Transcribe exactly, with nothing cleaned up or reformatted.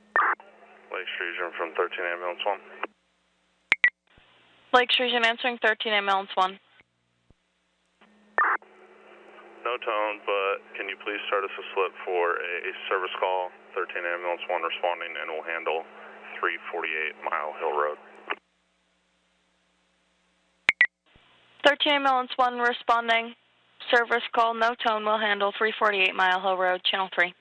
Lake Street from thirteen ambulance one. Lake Street answering thirteen ambulance one. No tone, but can you please start us a slip for a, a service call, thirteen ambulance one responding, and we'll handle three forty-eight Mile Hill Road. thirteen ambulance one responding. Service call, no tone, will handle three forty-eight Mile Hill Road, channel three.